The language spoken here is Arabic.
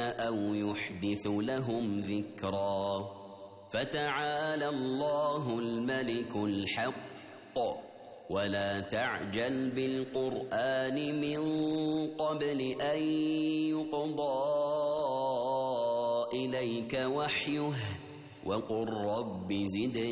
أو يحدث لهم ذكرا فتعالى الله الملك الحق ولا تعجل بالقرآن من قبل أن يقضى إليك وحيه وقل رب زدني